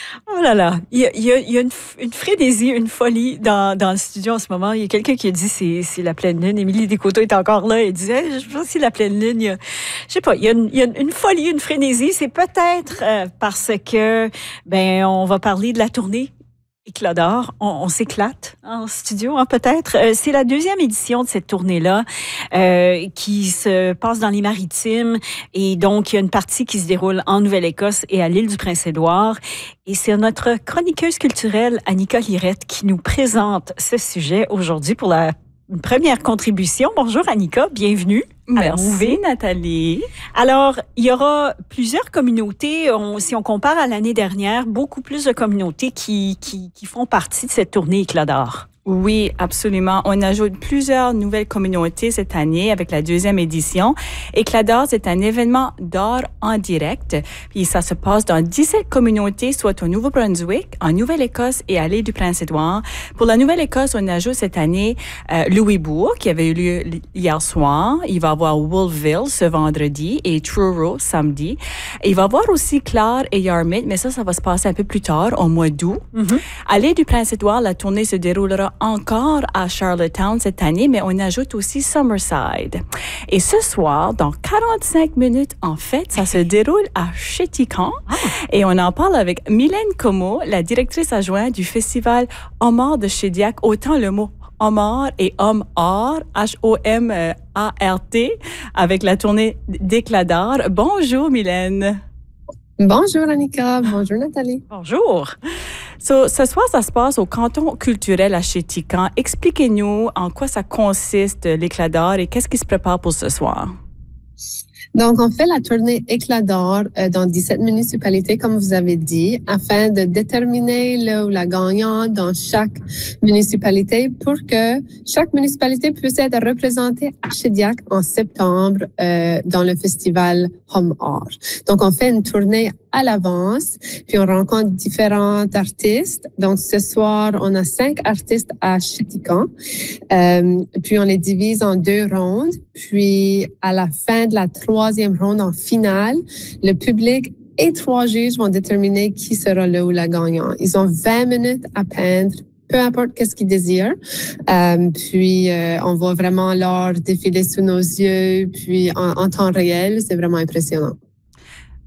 Oh là là, il y a une frénésie, une folie dans le studio en ce moment. Il y a quelqu'un qui a dit c'est la pleine lune. Émilie Descoteaux est encore là et disait je pense que c'est la pleine lune. Je sais pas, il y a une folie, une frénésie. C'est peut-être parce que on va parler de la tournée Éclat d'or, on s'éclate en studio, hein, peut-être. C'est la deuxième édition de cette tournée-là qui se passe dans les Maritimes. Et donc, il y a une partie qui se déroule en Nouvelle-Écosse et à l'île du Prince-Édouard. Et c'est notre chroniqueuse culturelle, Annika Lirette, qui nous présente ce sujet aujourd'hui pour une première contribution. Bonjour, Annika, bienvenue. Merci, Nathalie. Alors, il y aura plusieurs communautés, si on compare à l'année dernière, beaucoup plus de communautés qui font partie de cette tournée Éclat d'or. Oui, absolument. On ajoute plusieurs nouvelles communautés cette année avec la deuxième édition. Éclat d'or, c'est un événement d'art en direct. Puis ça se passe dans 17 communautés, soit au Nouveau-Brunswick, en Nouvelle-Écosse et à l'île du Prince-Édouard. Pour la Nouvelle-Écosse, on ajoute cette année Louisbourg, qui avait eu lieu hier soir. Il va y avoir Wolfville ce vendredi et Truro samedi. Il va y avoir aussi Clare et Yarmouth, mais ça va se passer un peu plus tard, au mois d'août. Mm-hmm. À l'île du Prince-Édouard, la tournée se déroulera encore à Charlottetown cette année, mais on ajoute aussi Summerside. Et ce soir, dans 45 minutes, en fait, ça se déroule à Chéticamp. Et on en parle avec Mylène Comeau, la directrice adjointe du festival Homard de Shediac. Autant le mot Homard et Homme-Art, H-O-M-A-R-T, avec la tournée d'Éclat d'or. Bonjour, Mylène. Bonjour Annika, bonjour Nathalie. Bonjour. Ce soir, ça se passe au canton culturel à Chéticamp. Expliquez-nous en quoi ça consiste l'Éclat d'or et qu'est-ce qui se prépare pour ce soir? Donc, on fait la tournée Éclat d'or dans 17 municipalités, comme vous avez dit, afin de déterminer le ou la gagnante dans chaque municipalité pour que chaque municipalité puisse être représentée à Shediac en septembre dans le festival Home Art. Donc, on fait une tournée à l'avance, puis on rencontre différents artistes. Donc, ce soir, on a 5 artistes à Chéticamp, puis on les divise en 2 rondes. Puis, à la fin de la 3e ronde en finale, le public et 3 juges vont déterminer qui sera le ou la gagnant. Ils ont 20 minutes à peindre, peu importe qu'est-ce qu'ils désirent. Puis, on voit vraiment l'art défiler sous nos yeux, puis en temps réel, c'est vraiment impressionnant.